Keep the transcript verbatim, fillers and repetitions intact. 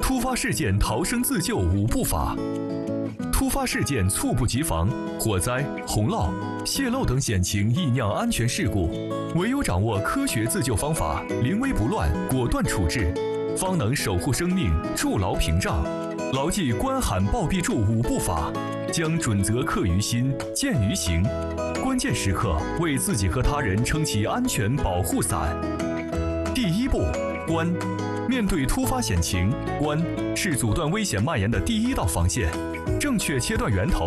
突发事件逃生自救五步法。突发事件猝不及防，火灾、洪涝、泄漏等险情易酿安全事故，唯有掌握科学自救方法，临危不乱，果断处置，方能守护生命，筑牢屏障。牢记关喊报必助五步法，将准则刻于心，见于行。关键时刻为自己和他人撑起安全保护伞。第一步，关。面对突发险情，关是阻断危险蔓延的第一道防线。正确切断源头，